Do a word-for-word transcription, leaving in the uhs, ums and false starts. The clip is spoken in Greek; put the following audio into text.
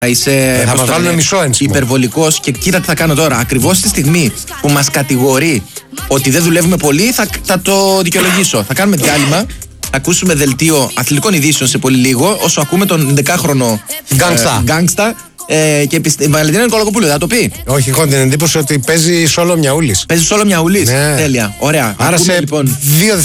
Είσαι θα μας βάλουν μισό ένσημο. υπερβολικός και κοίτα τι θα κάνω τώρα. Ακριβώς τη στιγμή που μας κατηγορεί ότι δεν δουλεύουμε πολύ, θα, θα το δικαιολογήσω. Θα κάνουμε διάλειμμα, θα ακούσουμε δελτίο αθλητικών ειδήσεων σε πολύ λίγο, όσο ακούμε τον ενδεκάχρονο Γκάγκστα. Γκάγκστα. Ε, και η Βαλεντίνα Νικολακοπούλου, θα το πει. Όχι, έχω την εντύπωση ότι παίζει Σόλο Μιαούλης. Παίζει Σόλο Μιαούλης. Ναι. Τέλεια. Ωραία. Άρα Ακούμε, σε λοιπόν, δύο